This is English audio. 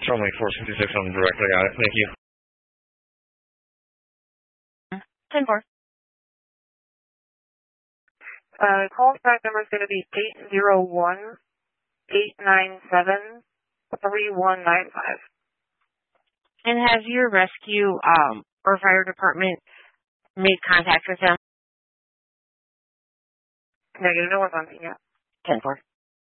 Only 466 on the direct. I got it. Thank you. 10-4. Call back number is going to be 801-897-3195. And has your rescue or fire department made contact with him? Negative, no one's on me yet. 10-4.